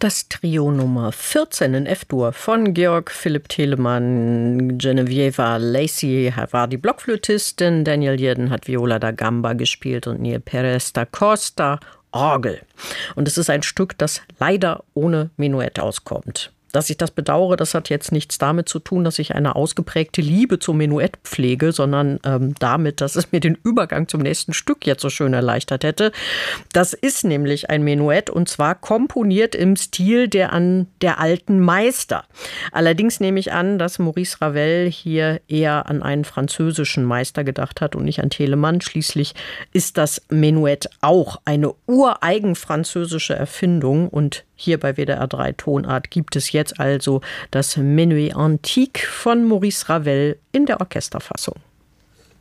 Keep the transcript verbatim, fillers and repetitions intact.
Das Trio Nummer vierzehn in F-Dur von Georg Philipp Telemann. Genevieve Lacey war die Blockflötistin, Daniel Jerden hat Viola da Gamba gespielt und Neil Perez da Costa Orgel. Und es ist ein Stück, das leider ohne Menuett auskommt. Dass ich das bedauere, das hat jetzt nichts damit zu tun, dass ich eine ausgeprägte Liebe zum Menuett pflege, sondern ähm, damit, dass es mir den Übergang zum nächsten Stück jetzt so schön erleichtert hätte. Das ist nämlich ein Menuett und zwar komponiert im Stil der an der alten Meister. Allerdings nehme ich an, dass Maurice Ravel hier eher an einen französischen Meister gedacht hat und nicht an Telemann. Schließlich ist das Menuett auch eine ureigen französische Erfindung und hier bei W D R drei Tonart gibt es jetzt also das Menuett Antique von Maurice Ravel in der Orchesterfassung.